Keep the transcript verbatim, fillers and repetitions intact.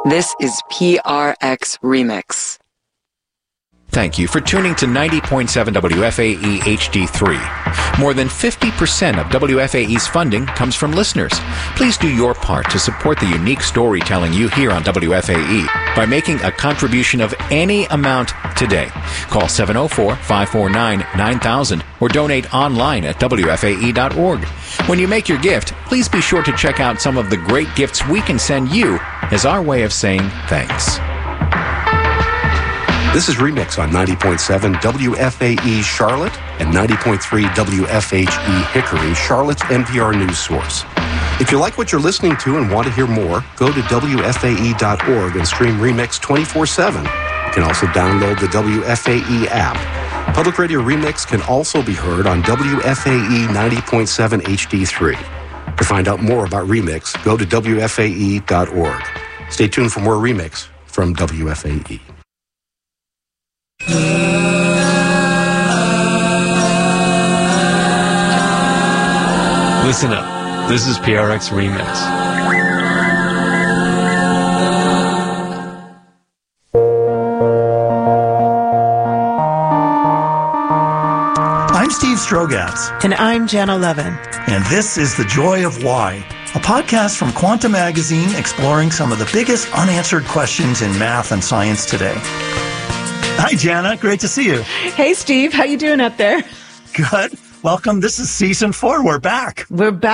This is P R X Remix. Thank you for tuning to ninety point seven W F A E H D three. More than fifty percent of W F A E's funding comes from listeners. Please do your part to support the unique storytelling you hear on W F A E by making a contribution of any amount today. Call seven oh four, five four nine, nine thousand or donate online at W F A E dot org. When you make your gift, please be sure to check out some of the great gifts we can send you as our way of saying thanks. This is Remix on ninety point seven W F A E Charlotte and ninety point three W F H E Hickory, Charlotte's N P R news source. If you like what you're listening to and want to hear more, go to W F A E dot org and stream Remix twenty-four seven. You can also download the W F A E app. Public Radio Remix can also be heard on W F A E ninety point seven H D three. To find out more about Remix, go to W F A E dot org. Stay tuned for more Remix from W F A E. Listen up. This is P R X Remix. I'm Steve Strogatz. And I'm Jenna Levin. And this is The Joy of Why, a podcast from Quantum Magazine exploring some of the biggest unanswered questions in math and science today. Hi, Jana. Great to see you. Hey, Steve. How you doing up there? Good. Welcome. This is season four. We're back. We're back.